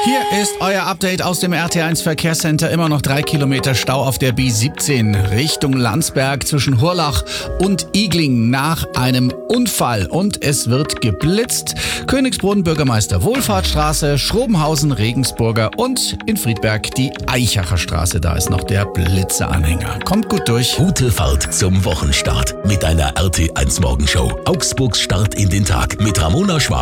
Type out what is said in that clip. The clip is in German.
Hier ist euer Update aus dem RT1 Verkehrscenter. Immer noch 3 Kilometer Stau auf der B17 Richtung Landsberg zwischen Hurlach und Igling nach einem Unfall. Und es wird geblitzt. Königsbrunn, Bürgermeister Wohlfahrtstraße, Schrobenhausen, Regensburger und in Friedberg die Eichacher Straße. Da ist noch der Blitzeanhänger. Kommt gut durch. Gute Fahrt zum Wochenstart mit einer RT1 Morgenshow. Augsburgs Start in den Tag mit Ramona Schwab.